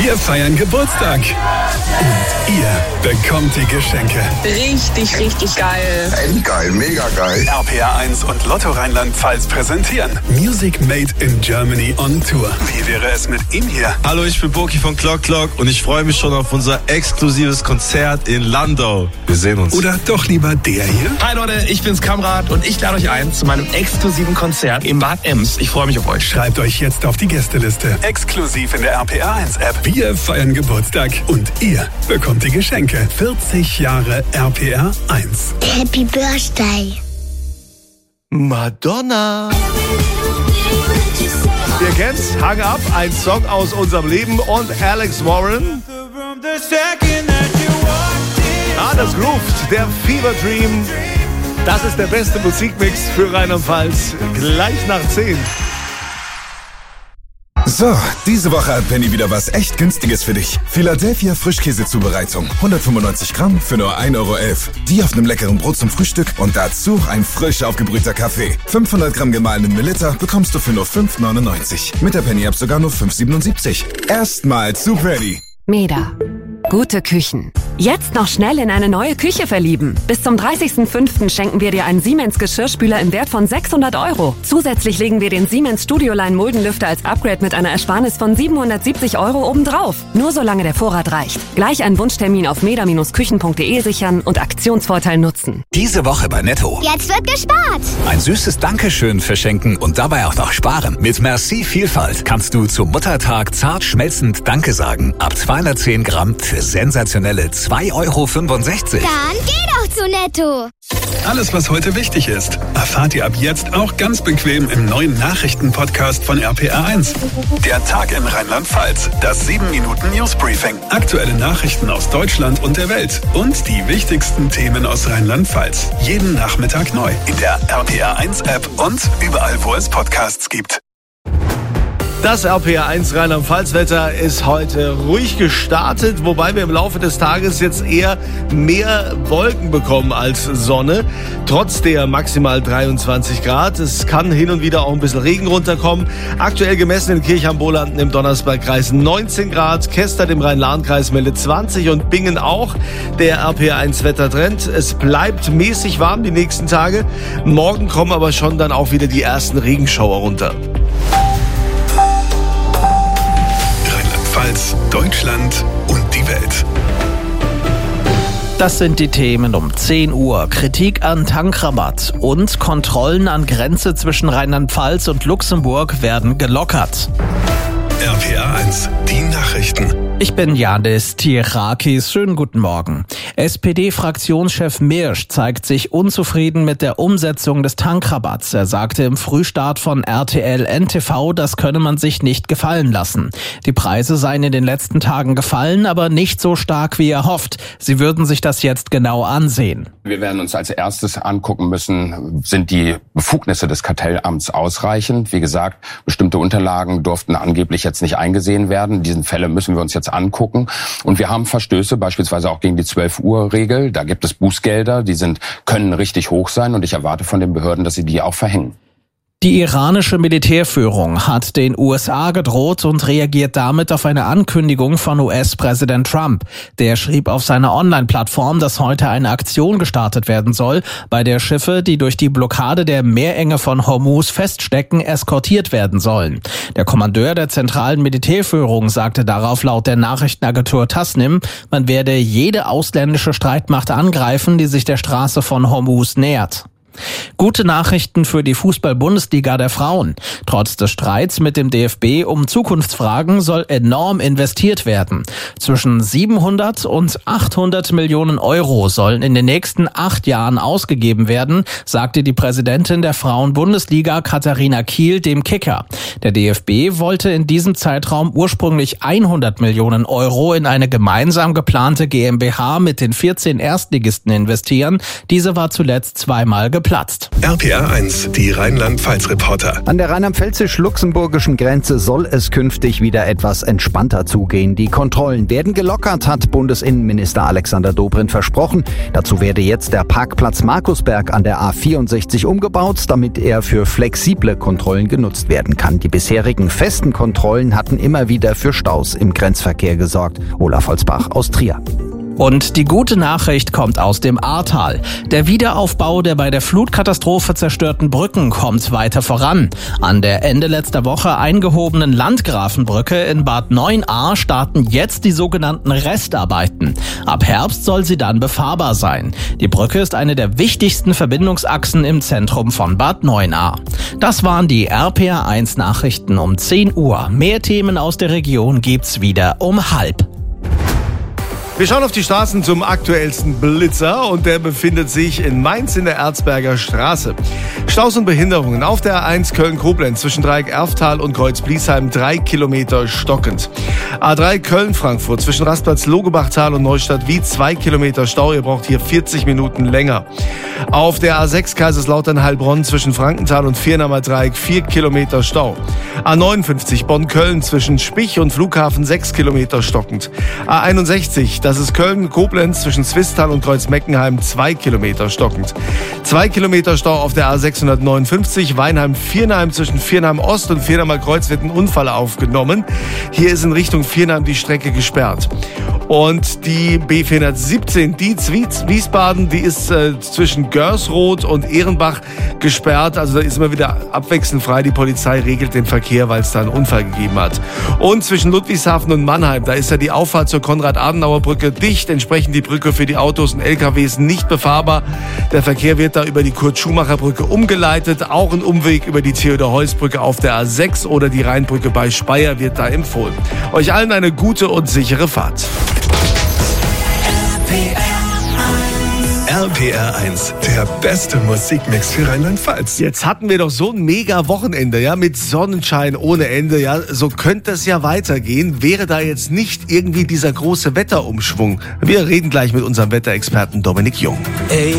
Wir feiern Geburtstag. Und ihr bekommt die Geschenke. Richtig, richtig geil. Endgeil, mega geil. RPA 1 und Lotto Rheinland-Pfalz präsentieren Music Made in Germany on Tour. Wie wäre es mit ihm hier? Hallo, ich bin Boki von Clock Clock und ich freue mich schon auf unser exklusives Konzert in Landau. Wir sehen uns. Oder doch lieber der hier? Hi Leute, ich bin's Kamrat und ich lade euch ein zu meinem exklusiven Konzert in Bad Ems. Ich freue mich auf euch. Schreibt euch jetzt auf die Gästeliste. Exklusiv in der RPA 1 App. Wir feiern Geburtstag und ihr bekommt die Geschenke. 40 Jahre RPA 1. Happy Birthday. Madonna. Ihr kennt's, Hang Up, ein Song aus unserem Leben und Alex Warren. Das Groove, der Fever Dream. Das ist der beste Musikmix für Rheinland-Pfalz. Gleich nach 10. So, diese Woche hat Penny wieder was echt Günstiges für dich. Philadelphia Frischkäsezubereitung. 195 Gramm für nur 1,11 €. Die auf einem leckeren Brot zum Frühstück und dazu ein frisch aufgebrühter Kaffee. 500 Gramm gemahlenen Melitta bekommst du für nur 5,99 €. Mit der Penny-App sogar nur 5,77 €. Erstmal zu Ready. Meda. Gute Küchen. Jetzt noch schnell in eine neue Küche verlieben. Bis zum 30.05. schenken wir dir einen Siemens Geschirrspüler im Wert von 600 €. Zusätzlich legen wir den Siemens Studioline Muldenlüfter als Upgrade mit einer Ersparnis von 770 € obendrauf. Nur solange der Vorrat reicht. Gleich einen Wunschtermin auf meda-küchen.de sichern und Aktionsvorteil nutzen. Diese Woche bei Netto. Jetzt wird gespart. Ein süßes Dankeschön verschenken und dabei auch noch sparen. Mit Merci Vielfalt kannst du zum Muttertag zart schmelzend Danke sagen. Ab 210 Gramm für sensationelle 2,65 €. Dann geh doch zu Netto. Alles, was heute wichtig ist, erfahrt ihr ab jetzt auch ganz bequem im neuen Nachrichtenpodcast von RPA 1. Der Tag in Rheinland-Pfalz. Das 7-Minuten-Newsbriefing. Aktuelle Nachrichten aus Deutschland und der Welt. Und die wichtigsten Themen aus Rheinland-Pfalz. Jeden Nachmittag neu. In der RPA 1 App und überall, wo es Podcasts gibt. Das RPA 1 Rheinland-Pfalz-Wetter ist heute ruhig gestartet, wobei wir im Laufe des Tages jetzt eher mehr Wolken bekommen als Sonne. Trotz der maximal 23 Grad. Es kann hin und wieder auch ein bisschen Regen runterkommen. Aktuell gemessen in Kirchhambolanden im Donnersbergkreis 19 Grad, Kestert im Rhein-Lahn-Kreis meldet 20 und Bingen auch. Der RPA 1 Wettertrend. Es bleibt mäßig warm die nächsten Tage. Morgen kommen aber schon dann auch wieder die ersten Regenschauer runter. Deutschland und die Welt. Das sind die Themen um 10 Uhr. Kritik an Tankrabatt und Kontrollen an Grenze zwischen Rheinland-Pfalz und Luxemburg werden gelockert. RPA 1, die Nachrichten. Ich bin Janis Tirakis. Schönen guten Morgen. SPD-Fraktionschef Mirsch zeigt sich unzufrieden mit der Umsetzung des Tankrabatts. Er sagte im Frühstart von RTL NTV, das könne man sich nicht gefallen lassen. Die Preise seien in den letzten Tagen gefallen, aber nicht so stark wie er hofft. Sie würden sich das jetzt genau ansehen. Wir werden uns als erstes angucken müssen, sind die Befugnisse des Kartellamts ausreichend? Wie gesagt, bestimmte Unterlagen durften angeblich jetzt nicht eingesehen werden. Diese Fälle müssen wir uns jetzt angucken. Und wir haben Verstöße, beispielsweise auch gegen die 12-Uhr-Regel. Da gibt es Bußgelder, die können richtig hoch sein und ich erwarte von den Behörden, dass sie die auch verhängen. Die iranische Militärführung hat den USA gedroht und reagiert damit auf eine Ankündigung von US-Präsident Trump. Der schrieb auf seiner Online-Plattform, dass heute eine Aktion gestartet werden soll, bei der Schiffe, die durch die Blockade der Meerenge von Hormuz feststecken, eskortiert werden sollen. Der Kommandeur der zentralen Militärführung sagte darauf laut der Nachrichtenagentur Tasnim, man werde jede ausländische Streitmacht angreifen, die sich der Straße von Hormuz nähert. Gute Nachrichten für die Fußball-Bundesliga der Frauen. Trotz des Streits mit dem DFB um Zukunftsfragen soll enorm investiert werden. Zwischen 700 und 800 Millionen Euro sollen in den nächsten 8 Jahren ausgegeben werden, sagte die Präsidentin der Frauen-Bundesliga Katharina Kiel dem Kicker. Der DFB wollte in diesem Zeitraum ursprünglich 100 Millionen Euro in eine gemeinsam geplante GmbH mit den 14 Erstligisten investieren. Diese war zuletzt zweimal geplant. platzt. RPA 1, die Rheinland-Pfalz-Reporter. An der rheinland-pfälzisch-luxemburgischen Grenze soll es künftig wieder etwas entspannter zugehen. Die Kontrollen werden gelockert, hat Bundesinnenminister Alexander Dobrindt versprochen. Dazu werde jetzt der Parkplatz Markusberg an der A64 umgebaut, damit er für flexible Kontrollen genutzt werden kann. Die bisherigen festen Kontrollen hatten immer wieder für Staus im Grenzverkehr gesorgt. Olaf Holzbach aus Trier. Und die gute Nachricht kommt aus dem Ahrtal. Der Wiederaufbau der bei der Flutkatastrophe zerstörten Brücken kommt weiter voran. An der Ende letzter Woche eingehobenen Landgrafenbrücke in Bad Neuenahr starten jetzt die sogenannten Restarbeiten. Ab Herbst soll sie dann befahrbar sein. Die Brücke ist eine der wichtigsten Verbindungsachsen im Zentrum von Bad Neuenahr. Das waren die RPA 1 Nachrichten um 10 Uhr. Mehr Themen aus der Region gibt's wieder um 12:30. Wir schauen auf die Straßen zum aktuellsten Blitzer und der befindet sich in Mainz in der Erzberger Straße. Staus und Behinderungen auf der A1 Köln-Koblenz zwischen Dreieck Erftal und Kreuz-Bliesheim 3 Kilometer stockend. A3 Köln-Frankfurt zwischen Rastplatz Logebachtal und Neustadt wie 2 Kilometer Stau. Ihr braucht hier 40 Minuten länger. Auf der A6 Kaiserslautern-Heilbronn zwischen Frankenthal und Viernahmer Dreieck 4 Kilometer Stau. A59 Bonn-Köln zwischen Spich und Flughafen 6 Kilometer stockend. A61, das ist Köln-Koblenz zwischen Swisttal und Kreuz-Meckenheim 2 Kilometer stockend. 2 Kilometer Stau auf der A659 Weinheim-Viernheim zwischen Viernheim-Ost und Viernheimer Kreuz wird ein Unfall aufgenommen. Hier ist in Richtung Viernheim die Strecke gesperrt. Und die B417 Dietz-Wiesbaden, die ist zwischen Görsroth und Ehrenbach gesperrt. Also da ist immer wieder abwechselnd frei. Die Polizei regelt den Verkehr, weil es da einen Unfall gegeben hat. Und zwischen Ludwigshafen und Mannheim, da ist ja die Auffahrt zur Konrad-Adenauer-Brücke dicht. Entsprechend die Brücke für die Autos und LKWs nicht befahrbar. Der Verkehr wird da über die Kurt-Schumacher-Brücke umgeleitet. Auch ein Umweg über die Theodor-Heuss-Brücke auf der A6 oder die Rheinbrücke bei Speyer wird da empfohlen. Euch allen eine gute und sichere Fahrt. RPR 1, der beste Musikmix für Rheinland-Pfalz. Jetzt hatten wir doch so ein mega Wochenende, ja, mit Sonnenschein ohne Ende, ja. So könnte es ja weitergehen, wäre da jetzt nicht irgendwie dieser große Wetterumschwung. Wir reden gleich mit unserem Wetterexperten Dominik Jung.